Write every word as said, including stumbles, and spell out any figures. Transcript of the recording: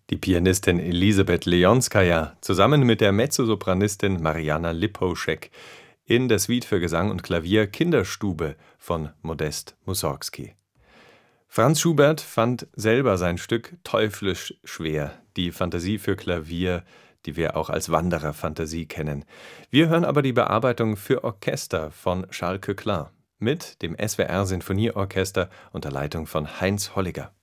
Die Pianistin Elisabeth Leonskaja zusammen mit der Mezzosopranistin Marianna Lipouschek in der Suite für Gesang und Klavier Kinderstube von Modest Mussorgsky. Franz Schubert fand selber sein Stück teuflisch schwer, die Fantasie für Klavier, die wir auch als Wandererfantasie kennen. Wir hören aber die Bearbeitung für Orchester von Charles Coeclin mit dem S W R Sinfonieorchester unter Leitung von Heinz Holliger.